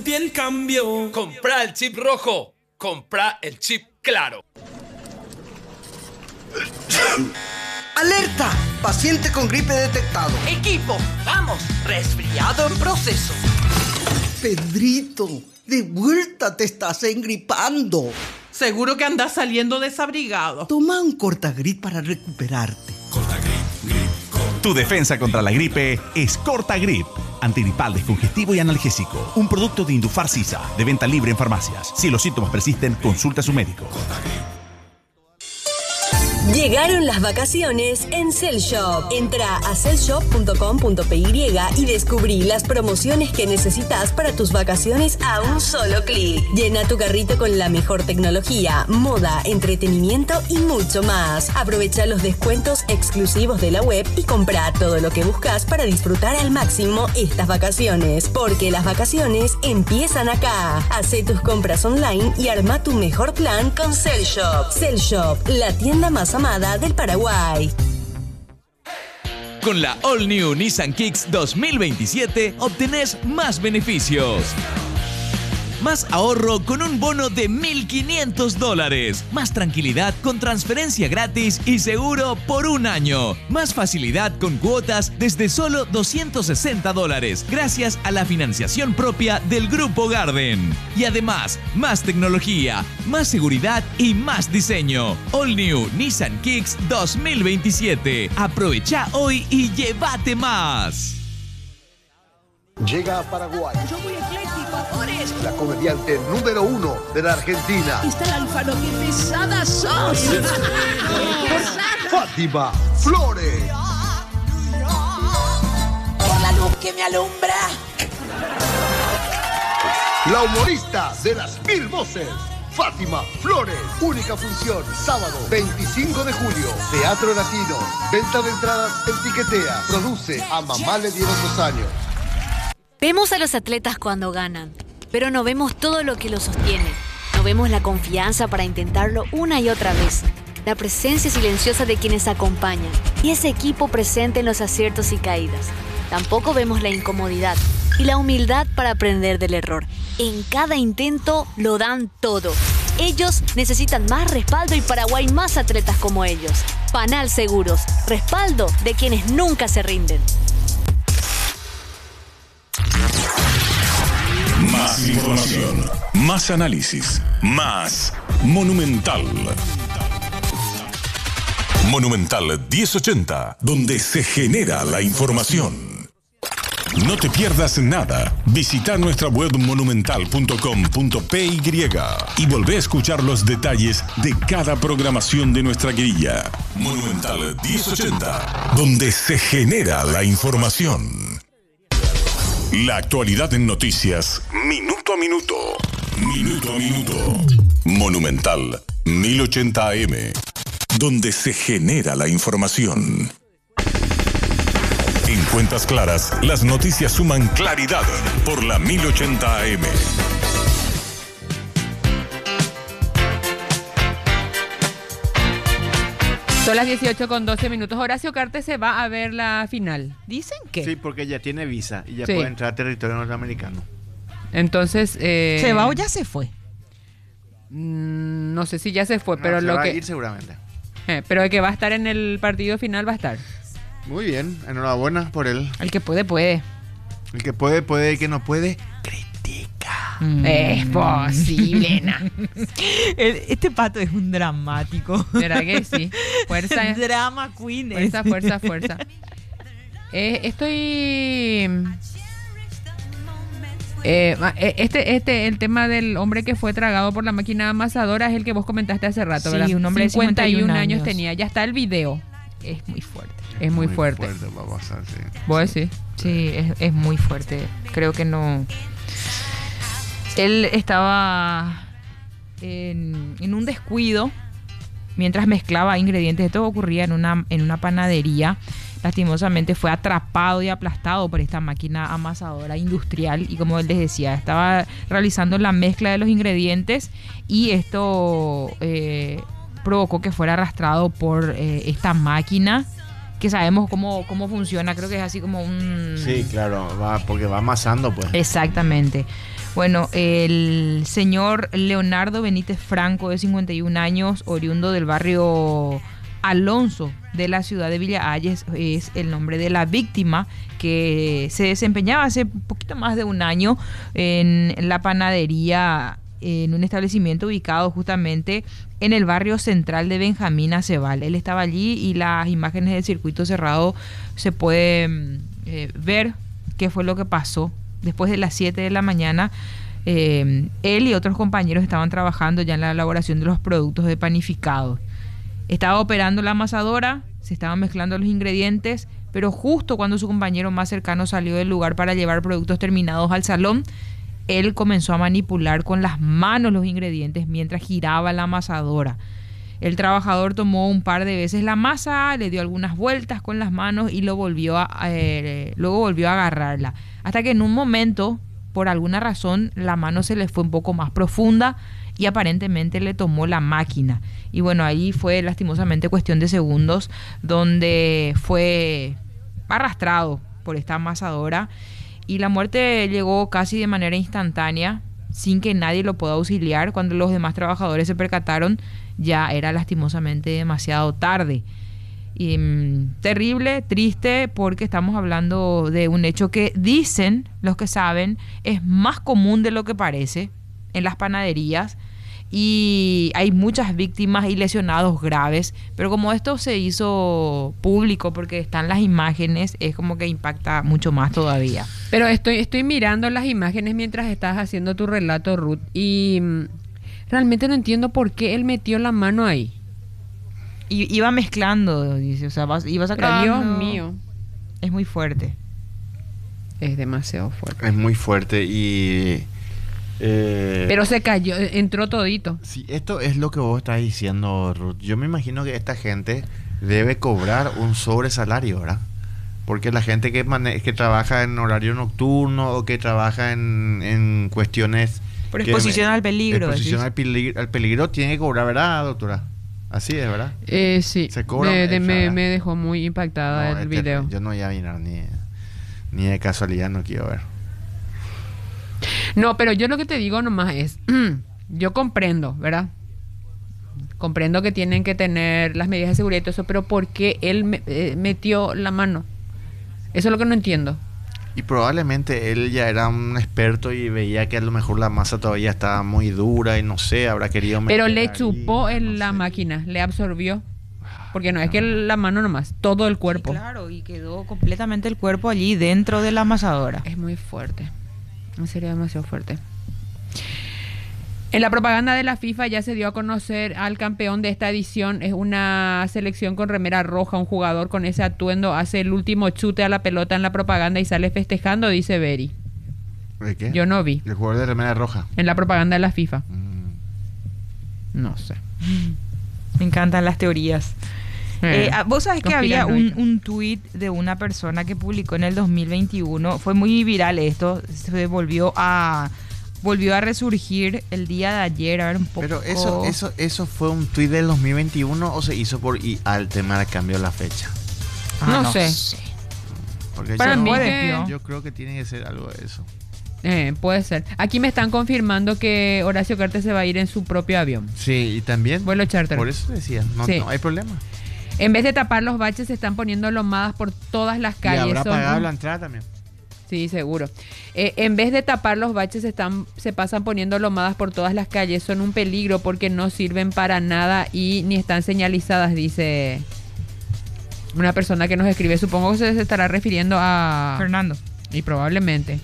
sentí el cambio. Comprá el chip rojo. Comprá el chip claro. ¡Alerta! Paciente con gripe detectado. Equipo, vamos, resfriado en proceso. Pedrito, de vuelta te estás engripando. Seguro que andas saliendo desabrigado. Toma un Cortagrip para recuperarte. Tu defensa contra la gripe es Cortagrip. Antigripal, descongestivo y analgésico. Un producto de Indufar Sisa, de venta libre en farmacias. Si los síntomas persisten, consulta a su médico. Llegaron las vacaciones en Cell Shop. Entra a cellshop.com.py y descubrí las promociones que necesitas para tus vacaciones a un solo clic. Llena tu carrito con la mejor tecnología, moda, entretenimiento y mucho más. Aprovecha los descuentos exclusivos de la web y compra todo lo que buscas para disfrutar al máximo estas vacaciones. Porque las vacaciones empiezan acá. Hacé tus compras online y arma tu mejor plan con Cell Shop. Cell Shop, la tienda más amada del Paraguay. Con la All New Nissan Kicks 2027 obtenés más beneficios. Más ahorro con un bono de $1.500. Más tranquilidad con transferencia gratis y seguro por un año. Más facilidad con cuotas desde solo $260 gracias a la financiación propia del Grupo Garden. Y además, más tecnología, más seguridad y más diseño. All New Nissan Kicks 2027. Aprovecha hoy y llévate más. Llega a Paraguay. Yo muy ecléctico, por eso. La comediante número 1 de la Argentina. Está el Alfaro, qué pesada sos. Fátima Flores. Por la luz que me alumbra. La humorista de las 1000 voces. Fátima Flores. Única función, sábado 25 de julio. Teatro Latino. Venta de entradas en Tiquetea. Produce a Mamá le dieron 2 años. Vemos a los atletas cuando ganan, pero no vemos todo lo que los sostiene. No vemos la confianza para intentarlo una y otra vez, la presencia silenciosa de quienes acompañan y ese equipo presente en los aciertos y caídas. Tampoco vemos la incomodidad y la humildad para aprender del error. En cada intento lo dan todo. Ellos necesitan más respaldo y Paraguay más atletas como ellos. Panal Seguros, respaldo de quienes nunca se rinden. Más información, más análisis, más Monumental. Monumental 1080, donde se genera la información. No te pierdas nada. Visita nuestra web monumental.com.py y volvé a escuchar los detalles de cada programación de nuestra grilla. Monumental 1080, donde se genera la información. La actualidad en noticias, minuto a minuto. Minuto a minuto. Monumental 1080 AM, donde se genera la información. En Cuentas Claras, las noticias suman claridad por la 1080 AM. Son las 18:12. Horacio Cartes se va a ver la final. ¿Dicen que? Sí, porque ya tiene visa y ya Sí. puede entrar a territorio norteamericano. Entonces... ¿Se va o ya se fue? No sé si ya se fue, No, pero se lo va que... a ir seguramente. Pero el que va a estar en el partido final va a estar. Muy bien, enhorabuena por él. El que puede, puede. El que puede, el que no puede. Es posible, na. Este pato es un dramático. ¿Verdad que sí? Fuerza. Drama queen. Fuerza. El tema del hombre que fue tragado por la máquina amasadora es el que vos comentaste hace rato, Sí, ¿verdad? un hombre de 51 años años tenía. Ya está el video. Es muy fuerte. Es muy fuerte. Va a pasar, sí. ¿Vos decís? Sí, es muy fuerte. Creo que no. Él estaba en un descuido mientras mezclaba ingredientes. Esto ocurría en una panadería. Lastimosamente fue atrapado y aplastado por esta máquina amasadora industrial y, como él les decía, estaba realizando la mezcla de los ingredientes y esto provocó que fuera arrastrado por esta máquina, que sabemos cómo funciona. Creo que es así como un... Sí, claro, porque va amasando, pues. Exactamente. Bueno, el señor Leonardo Benítez Franco, de 51 años, oriundo del barrio Alonso de la ciudad de Villa Ayes, es el nombre de la víctima, que se desempeñaba hace un poquito más de un año en la panadería, en un establecimiento ubicado justamente en el barrio central de Benjamín Aceval. Él estaba allí y las imágenes del circuito cerrado se puede ver qué fue lo que pasó. Después de las 7 de la mañana, él y otros compañeros estaban trabajando ya en la elaboración de los productos de panificado. Estaba operando la amasadora, se estaban mezclando los ingredientes, pero justo cuando su compañero más cercano salió del lugar para llevar productos terminados al salón, él comenzó a manipular con las manos los ingredientes mientras giraba la amasadora. El trabajador tomó un par de veces la masa, le dio algunas vueltas con las manos y luego volvió a agarrarla. Hasta que en un momento, por alguna razón, la mano se le fue un poco más profunda y aparentemente le tomó la máquina. Y bueno, ahí fue lastimosamente cuestión de segundos donde fue arrastrado por esta amasadora y la muerte llegó casi de manera instantánea, sin que nadie lo pueda auxiliar. Cuando los demás trabajadores se percataron, ya era lastimosamente demasiado tarde. Y, terrible, triste, porque estamos hablando de un hecho que dicen los que saben es más común de lo que parece en las panaderías, y hay muchas víctimas y lesionados graves, pero como esto se hizo público porque están las imágenes, es como que impacta mucho más todavía. Pero estoy mirando las imágenes mientras estás haciendo tu relato, Ruth, y realmente no entiendo por qué él metió la mano ahí. Y iba mezclando, dice, o sea, iba sacando. Dios mío. Es muy fuerte. Es demasiado fuerte. Es muy fuerte y... pero se cayó, entró todito. Sí, esto es lo que vos estás diciendo, Ruth. Yo me imagino que esta gente debe cobrar un sobresalario, ¿verdad? Porque la gente que trabaja en horario nocturno o que trabaja en cuestiones... Por exposición al peligro. Exposición al peligro tiene que cobrar, ¿verdad, doctora? Así es, ¿verdad? Sí. Se cobra me dejó muy impactada el video. Yo no voy a mirar ni de casualidad, no quiero ver. No, pero yo lo que te digo nomás es, yo comprendo, ¿verdad? Comprendo que tienen que tener las medidas de seguridad y todo eso, pero ¿por qué él metió la mano? Eso es lo que no entiendo. Y probablemente él ya era un experto y veía que a lo mejor la masa todavía estaba muy dura y no sé, habrá querido meter. Pero le chupó la máquina, le absorbió. Porque no es que la mano nomás, todo el cuerpo. Sí, claro, y quedó completamente el cuerpo allí dentro de la amasadora. Es muy fuerte. En serio, demasiado fuerte. En la propaganda de la FIFA ya se dio a conocer al campeón de esta edición. Es una selección con remera roja. Un jugador con ese atuendo hace el último chute a la pelota en la propaganda y sale festejando, dice Beri. ¿De qué? Yo no vi. El jugador de remera roja. En la propaganda de la FIFA. No sé. Me encantan las teorías. Vos sabés que había un tuit de una persona que publicó en el 2021. Fue muy viral esto. Se volvió a resurgir el día de ayer. A ver un poco. Pero eso fue un tuit del 2021 o se hizo por el tema de cambio de la fecha. No sé. Porque para mí yo creo que tiene que ser algo de eso. Puede ser. Aquí me están confirmando que Horacio Cartes se va a ir en su propio avión. Sí, y también vuelo charter. Por eso decía, no hay problema. En vez de tapar los baches, se están poniendo lomadas por todas las calles. Y habrá pagado la entrada también. Sí, seguro. En vez de tapar los baches, se pasan poniendo lomadas por todas las calles. Son un peligro porque no sirven para nada y ni están señalizadas, dice una persona que nos escribe. Supongo que se estará refiriendo a Fernando. Y probablemente.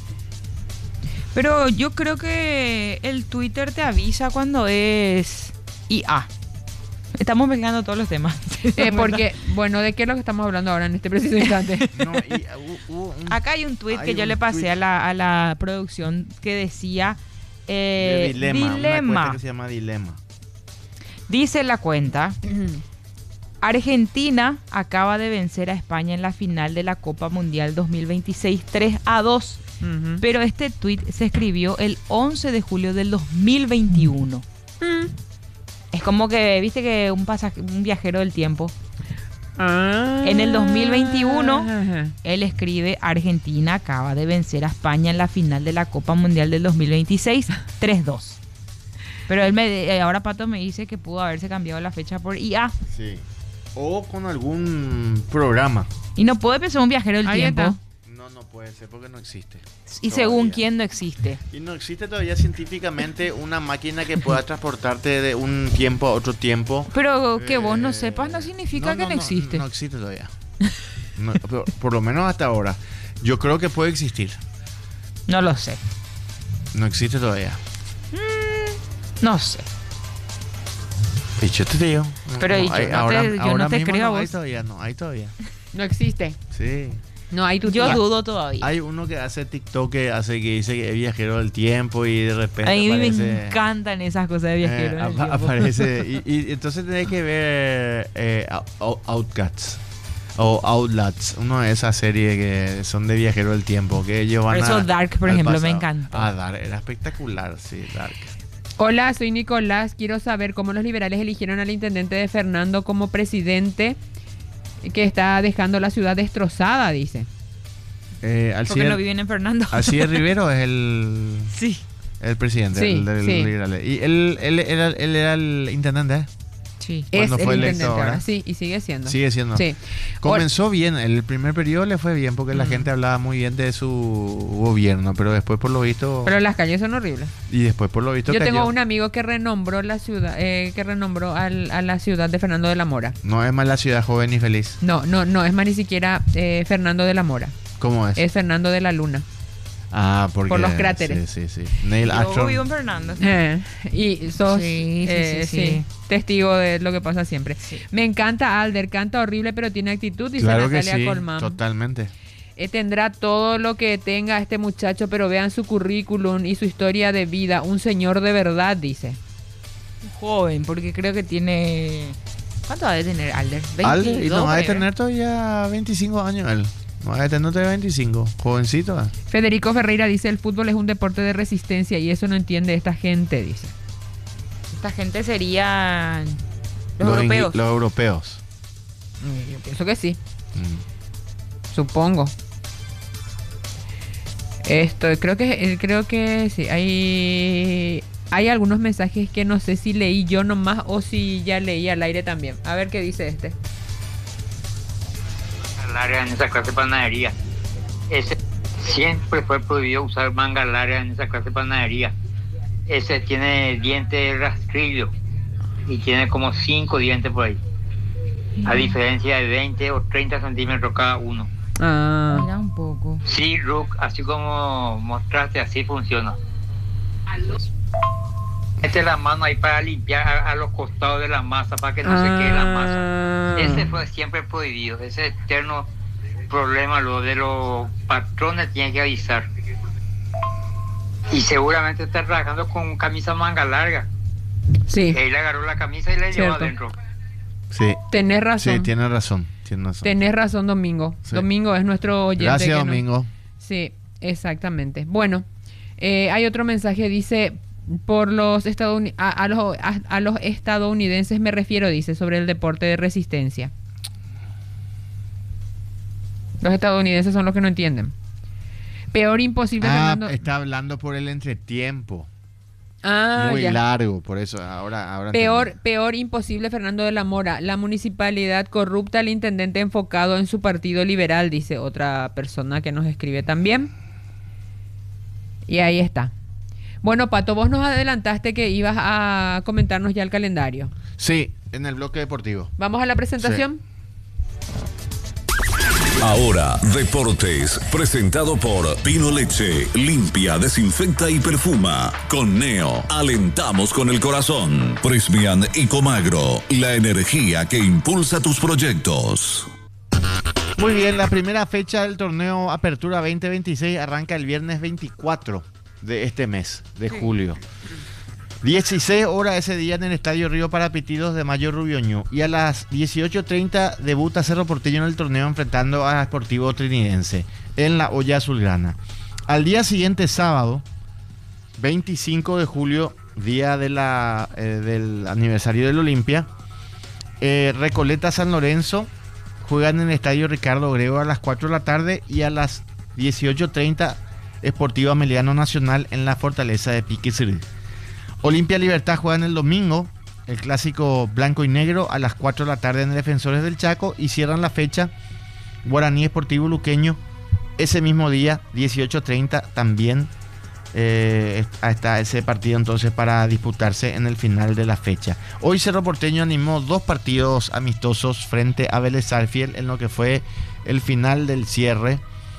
Pero yo creo que el Twitter te avisa cuando es IA. Estamos mezclando todos los temas. Porque, bueno, ¿de qué es lo que estamos hablando ahora en este preciso instante? Acá hay un tweet que yo le pasé a la producción que decía dilema. Una cuenta que se llama Dilema. Dice la cuenta: Argentina acaba de vencer a España en la final de la Copa Mundial 2026 3-2. Pero este tweet se escribió el 11 de julio del 2021. Es como que, viste que un viajero del tiempo. En el 2021, él escribe: Argentina acaba de vencer a España en la final de la Copa Mundial del 2026, 3-2. Pero ahora Pato me dice que pudo haberse cambiado la fecha por IA. Sí. O con algún programa. Y no puede pensar un viajero del tiempo. Está. No puede ser porque no existe. Y todavía. Según quién no existe. Y no existe todavía científicamente una máquina que pueda transportarte de un tiempo a otro tiempo. Pero que vos no sepas no significa que no existe. No existe todavía. No, por lo menos hasta ahora. Yo creo que puede existir. No lo sé. No existe todavía. No sé. Y yo te digo. Pero yo no te creo a vos. Hay todavía. No existe. Sí. No hay Yo dudo todavía. Hay uno que hace TikTok que dice que es viajero del tiempo y de repente a mí aparece, me encantan esas cosas de viajero del tiempo. Aparece y entonces tenés que ver Outcats o Outlats, una de esas series que son de viajero del tiempo, que ellos van por eso Dark, por ejemplo, pasado. Me encanta. Dark era espectacular, sí, Dark. Hola, soy Nicolás. Quiero saber cómo los liberales eligieron al intendente de Fernando como presidente, que está dejando la ciudad destrozada, dice. Porque no viven en Fernando. Alcides Rivero es el... Sí. El presidente del liberales. Y él era el intendente, ¿eh? Sí. Cuando es fue el electo intendente ahora. Sí, y sigue siendo. Sigue siendo. Sí. Comenzó bien, el primer periodo le fue bien porque la gente hablaba muy bien de su gobierno, pero después por lo visto... Pero las calles son horribles. Y después por lo visto Yo cayó. tengo un amigo que renombró la ciudad, a la ciudad de Fernando de la Mora. No es más la ciudad joven y feliz. No es más ni siquiera Fernando de la Mora. ¿Cómo es? Es Fernando de la Luna. Ah, porque... Por los cráteres. Sí. Neil Armstrong. Yo vivo en Fernando. Y sos sí. testigo de lo que pasa siempre. Sí. Me encanta Alder, canta horrible pero tiene actitud, dice claro Natalia que sí, Colmán. Totalmente. Tendrá todo lo que tenga este muchacho, pero vean su currículum y su historia de vida. Un señor de verdad, dice. Un joven, porque creo que tiene... ¿Cuánto va a tener Alder? 22, Alder, y no va a tener todavía 25 años él. No va a tener todavía 25. Jovencito. Federico Ferreira dice: el fútbol es un deporte de resistencia y eso no entiende esta gente, dice. Esta gente serían los europeos. Los europeos. Yo pienso que sí. Supongo. Creo que sí. Hay algunos mensajes que no sé si leí yo nomás o si ya leí al aire también. A ver qué dice este. Larga en esa clase de panadería. Ese siempre fue prohibido usar manga larga en esa clase de panadería. Ese tiene diente de rastrillo y tiene como 5 dientes por ahí. A diferencia de 20 o 30 centímetros cada uno. Mira un poco. Sí, Rook, así como mostraste, así funciona. Mete la mano ahí para limpiar a los costados de la masa, para que no se quede la masa. Ese fue siempre prohibido. Ese eterno problema, lo de los patrones, tienen que avisar. Y seguramente está trabajando con camisa manga larga. Sí. Y ahí le agarró la camisa y la llevó adentro. Sí. Tenés razón. Sí, tienes razón. Tenés razón, Domingo. Sí. Domingo es nuestro oyente. Gracias, Domingo. Sí, exactamente. Bueno, hay otro mensaje, dice... Por los a los estadounidenses me refiero, dice, sobre el deporte de resistencia. Los estadounidenses son los que no entienden. Peor imposible. Fernando. Está hablando por el entretiempo. Muy largo, por eso ahora peor imposible, Fernando de la Mora. La municipalidad corrupta al intendente enfocado en su partido liberal, dice otra persona que nos escribe también. Y ahí está. Bueno, Pato, vos nos adelantaste que ibas a comentarnos ya el calendario. Sí, en el bloque deportivo. ¿Vamos a la presentación? Sí. Ahora, Deportes, presentado por Pino Leche, limpia, desinfecta y perfuma. Con Neo, alentamos con el corazón. Prismian y Comagro, la energía que impulsa tus proyectos. Muy bien, la primera fecha del torneo Apertura 2026 arranca el viernes 24 de este mes, de julio. 16 horas ese día en el Estadio Río Parapetidos de Mayo Rubioño. Y a las 18:30 debuta Cerro Porteño en el torneo enfrentando a Sportivo Trinidense en la olla azulgrana. Al día siguiente, sábado, 25 de julio, día de del aniversario del Olimpia, Recoleta San Lorenzo juegan en el estadio Ricardo Grego a las 4 de la tarde y a las 18:30 Sportivo Ameliano Nacional en la Fortaleza de Piquecerú. Olimpia Libertad juegan el domingo el clásico blanco y negro a las 4 de la tarde en el Defensores del Chaco y cierran la fecha Guaraní Esportivo Luqueño ese mismo día 18:30 también. Está ese partido entonces para disputarse en el final de la fecha. Hoy Cerro Porteño animó 2 partidos amistosos frente a Vélez Sarsfield en lo que fue el final del cierre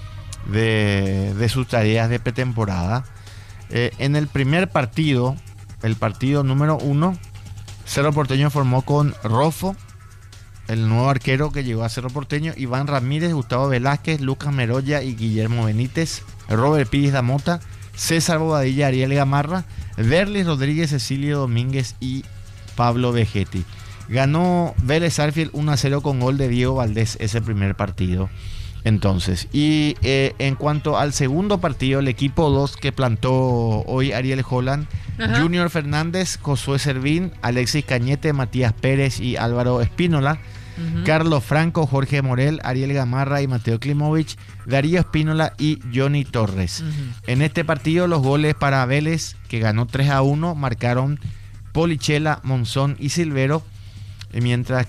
de sus tareas de pretemporada. En el primer partido, el partido número 1, Cerro Porteño formó con Rofo, el nuevo arquero que llegó a Cerro Porteño, Iván Ramírez, Gustavo Velázquez, Lucas Meroya y Guillermo Benítez, Robert Pires Damota, César Bobadilla, Ariel Gamarra, Derlis Rodríguez, Cecilio Domínguez y Pablo Vegetti. Ganó Vélez Sarsfield 1-0 con gol de Diego Valdés ese primer partido. Entonces, y en cuanto al segundo partido, el equipo 2 que plantó hoy Ariel Holland, Junior Fernández, Josué Servín, Alexis Cañete, Matías Pérez y Álvaro Espínola, Carlos Franco, Jorge Morel, Ariel Gamarra y Mateo Klimovich, Darío Espínola y Johnny Torres. En este partido los goles para Vélez, que ganó 3-1, marcaron Polichela, Monzón y Silvero, mientras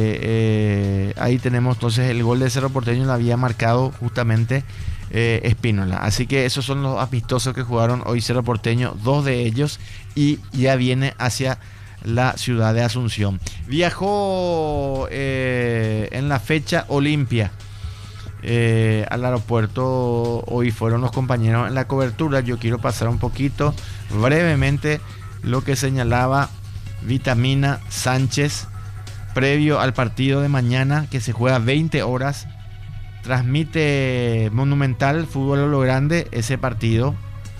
que ahí tenemos entonces el gol de Cerro Porteño, lo había marcado justamente Espínola. Así que esos son los amistosos que jugaron hoy Cerro Porteño, 2 de ellos, y ya viene hacia la ciudad de Asunción. Viajó en la fecha Olimpia al aeropuerto. Hoy fueron los compañeros en la cobertura. Yo quiero pasar un poquito brevemente lo que señalaba Vitamina Sánchez previo al partido de mañana, que se juega 20 horas. Transmite Monumental Fútbol a lo Grande ese partido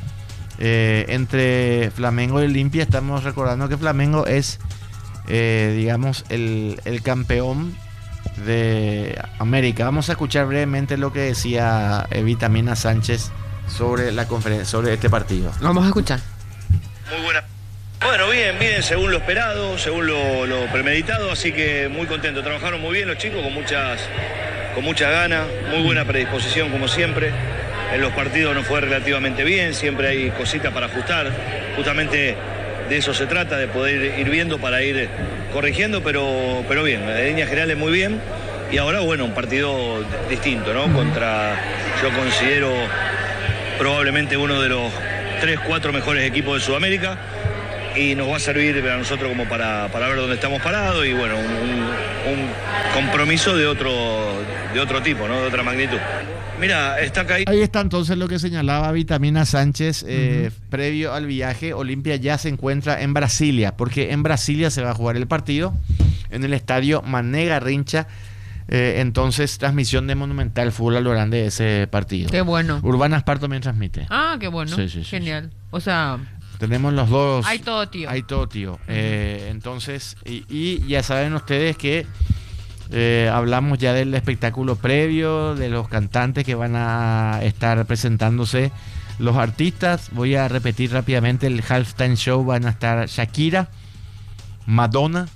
entre Flamengo y Olimpia. Estamos recordando que Flamengo es digamos el campeón de América. Vamos a escuchar brevemente lo que decía Vitamina Sánchez sobre la conferencia, sobre este partido. Vamos a escuchar. Muy buena. Bueno, bien, según lo esperado, según lo premeditado, así que muy contento. Trabajaron muy bien los chicos, con muchas ganas, muy buena predisposición como siempre. En los partidos nos fue relativamente bien, siempre hay cositas para ajustar. Justamente de eso se trata, de poder ir viendo para ir corrigiendo, pero bien, en líneas generales muy bien. Y ahora, bueno, un partido distinto, ¿no? Contra, yo considero, probablemente uno de los 3-4 mejores equipos de Sudamérica. Y nos va a servir para nosotros como para ver dónde estamos parados y bueno, un compromiso de otro tipo, ¿no? De otra magnitud. Mira, está caído. Ahí está entonces lo que señalaba Vitamina Sánchez previo al viaje. Olimpia ya se encuentra en Brasilia, porque en Brasilia se va a jugar el partido en el estadio Mané Garrincha. Entonces, transmisión de Monumental Fútbol a lo Grande de ese partido. Qué bueno. Urbana Esparto también transmite. Ah, qué bueno. Sí. Genial. O sea, tenemos los dos. Hay todo, tío. Entonces, y ya saben ustedes que hablamos ya del espectáculo previo, de los cantantes que van a estar presentándose, los artistas. Voy a repetir rápidamente: el halftime show van a estar Shakira, Madonna,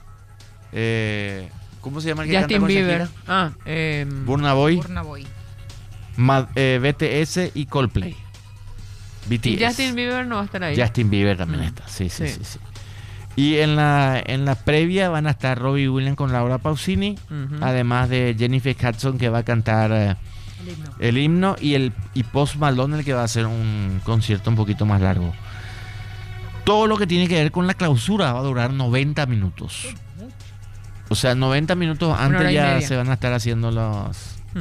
¿cómo se llama el que Justin canta con Bieber. Shakira? Burna Boy, BTS y Coldplay. BTS. Y Justin Bieber no va a estar ahí. Justin Bieber también está. Sí. Y en la previa van a estar Robbie Williams con Laura Pausini, además de Jennifer Hudson, que va a cantar el himno, y Post Malone, el que va a hacer un concierto un poquito más largo. Todo lo que tiene que ver con la clausura va a durar 90 minutos. O sea, 90 minutos antes ya se van a estar haciendo los...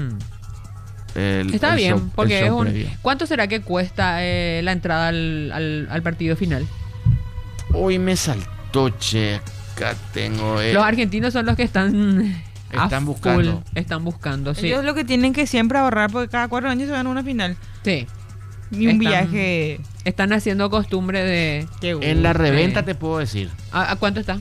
Está bien, show, porque es un... ¿Cuánto será que cuesta la entrada al partido final? Hoy me saltó, che. Acá tengo... Los argentinos son los que están buscando. Están buscando, sí. Ellos lo que tienen que siempre ahorrar, porque cada 4 años se van a una final. Sí. Y un viaje... Están haciendo costumbre de... En la reventa te puedo decir. ¿A cuánto está?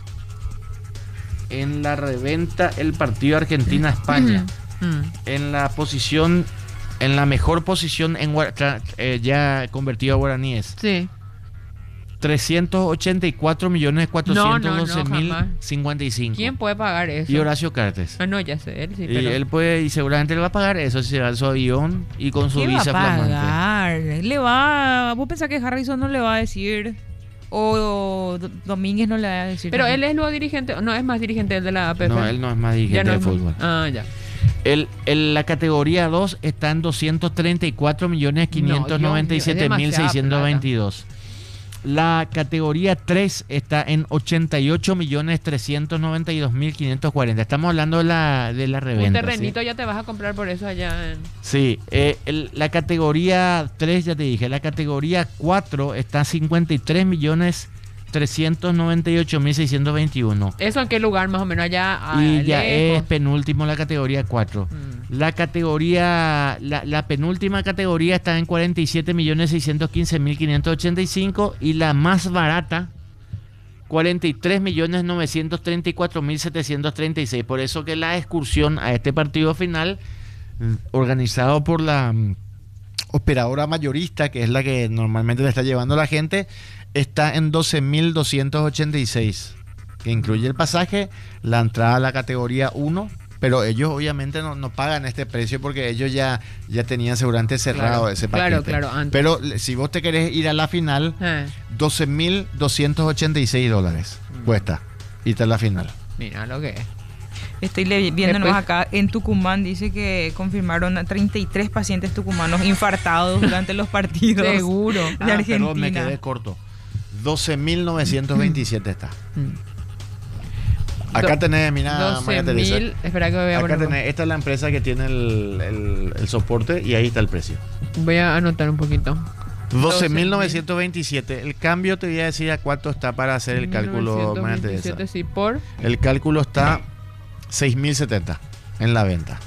En la reventa el partido Argentina-España. En la posición, en la mejor posición ya convertido a guaraníes. Sí. 384.412.055. ¿Quién puede pagar eso? Y Horacio Cartes. Ah, no, ya sé, él sí. Y Pero... él puede, y seguramente él va a pagar eso si se va a su avión y con su ¿Qué visa va a flamante. pagar? ¿Vos pensás que Harrison no le va a decir? O Domínguez no le va a decir. Pero también? él es luego dirigente, no es más dirigente de la APF. No, él no es más dirigente de fútbol. Ya. La categoría 2 está en 234.597.622. La categoría 3 está en 88.392.540. Estamos hablando de la reventa. Un terrenito, ¿sí? Ya te vas a comprar por eso allá. Sí, la categoría 3 ya te dije. La categoría 4 está 53.398.621. ¿Eso en qué lugar más o menos allá? Y ya lejos. es penúltimo la categoría 4. La categoría, la penúltima categoría está en 47.615.585 y la más barata 43.934.736. Por eso que la excursión a este partido final, organizado por la operadora mayorista, que es la que normalmente le está llevando a la gente, está en 12.286, que incluye el pasaje, la entrada a la categoría 1, pero ellos obviamente no pagan este precio porque ellos ya tenían seguramente cerrado ese paquete. Claro, antes. Pero si vos te querés ir a la final, $12.286 cuesta irte a la final. Mira lo que es. Estoy viéndonos acá en Tucumán, dice que confirmaron a 33 pacientes tucumanos infartados durante los partidos. Seguro. De Argentina. Perdón, me quedé corto. 12.927 está. Acá tenés, mira, María Teresa. Espera que voy a acá tenés, esta es la empresa que tiene el soporte y ahí está el precio. Voy a anotar un poquito. 12.927. El cambio te voy a decir a cuánto está para hacer el cálculo, María Teresa. Sí, por el cálculo está 6.070 en la venta.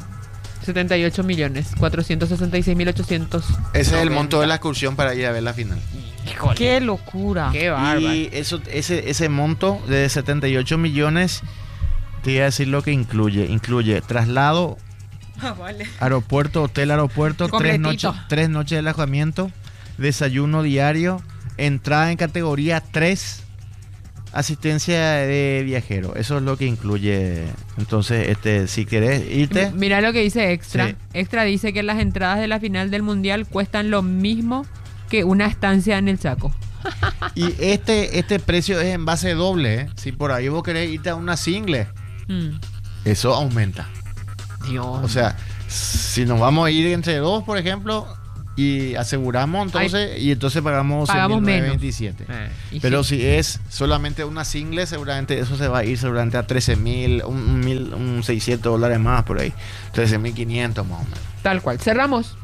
78.466.800. Ese es el monto de la excursión para ir a ver la final. Híjole. ¡Qué locura! ¡Qué bárbaro! Y ese monto de 78 millones, te voy a decir lo que incluye. Incluye traslado, vale. Aeropuerto, hotel, aeropuerto, 3 noches de alojamiento, desayuno diario, entrada en categoría 3, asistencia de viajero. Eso es lo que incluye. Entonces, si querés irte. Mira lo que dice Extra. Sí. Extra dice que las entradas de la final del Mundial cuestan lo mismo que una estancia en el Chaco. Y este precio es en base doble, ¿eh? Si por ahí vos querés irte a una single, eso aumenta. Dios. O sea, si nos vamos a ir entre dos, por ejemplo, y aseguramos entonces pagamos 11.927. Pero si es solamente una single, seguramente eso se va a ir seguramente a 13.000, un $600 más por ahí. 13.500 más o menos. Tal cual. Cerramos.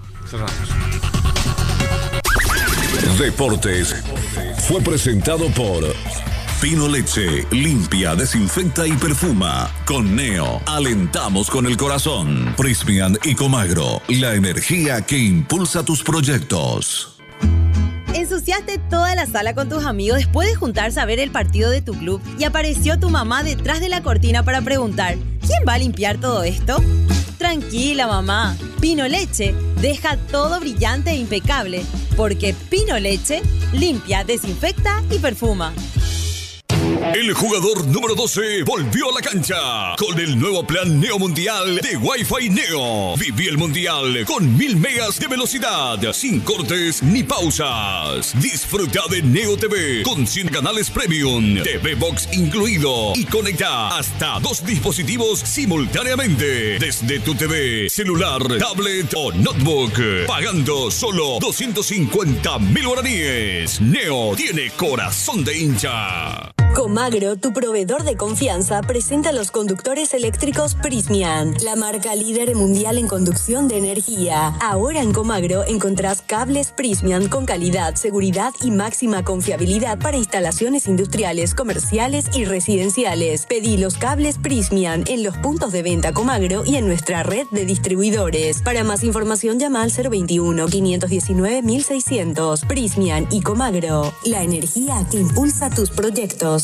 Deportes fue presentado por Pino Leche, limpia, desinfecta y perfuma. Con Neo, alentamos con el corazón. Prysmian y Comagro, la energía que impulsa tus proyectos. ¿Ensuciaste toda la sala con tus amigos después de juntarse a ver el partido de tu club y apareció tu mamá detrás de la cortina para preguntar ¿quién va a limpiar todo esto? Tranquila, mamá. Pino Leche deja todo brillante e impecable porque Pino Leche limpia, desinfecta y perfuma. El jugador número 12 volvió a la cancha con el nuevo plan Neo Mundial de Wi-Fi Neo. Viví el Mundial con 1000 megas de velocidad, sin cortes ni pausas. Disfruta de Neo TV con 100 canales premium, TV Box incluido y conecta hasta 2 dispositivos simultáneamente desde tu TV, celular, tablet o notebook, pagando solo 250.000 guaraníes. Neo tiene corazón de hincha. Comagro, tu proveedor de confianza, presenta los conductores eléctricos Prysmian, la marca líder mundial en conducción de energía. Ahora en Comagro encontrás cables Prysmian con calidad, seguridad y máxima confiabilidad para instalaciones industriales, comerciales y residenciales. Pedí los cables Prysmian en los puntos de venta Comagro y en nuestra red de distribuidores. Para más información llama al 021-519-1600. Prysmian y Comagro, la energía que impulsa tus proyectos.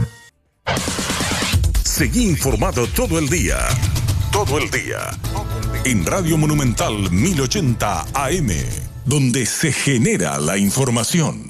Seguí informado todo el día. En Radio Monumental 1080 AM, donde se genera la información.